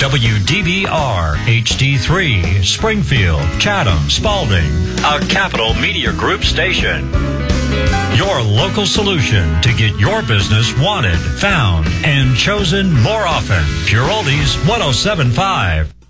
WDBR HD3, Springfield, Chatham, Spalding, a Capital Media Group station. Your local solution to get your business wanted, found, and chosen more often. Pure Oldies 107.5.